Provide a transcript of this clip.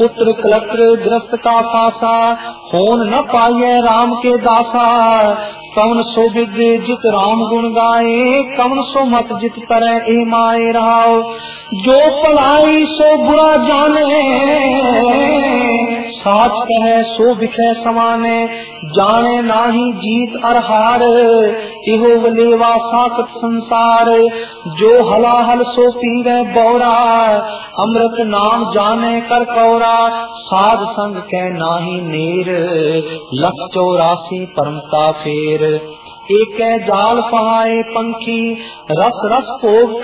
पुत्र कलत्र ग्रस्त का फासा, होन न पाइए राम के दासा। कवन सो विद्य जित राम गुण गाए, कवन सो मत जित तरह ए माए रहाओ। जो पढ़ाई सो बुरा जाने, साच कहे सो बिखे समाने। जाने नाही जीत अर हार, इहो वलेवा साकत संसार। जो हलाहल सो पीवे बौरा, अमृत नाम जाने कर कौरा। साध संग के नाही नेर, 184 परमता फेर। एक जाल पहाए पंखी, रस रस भोग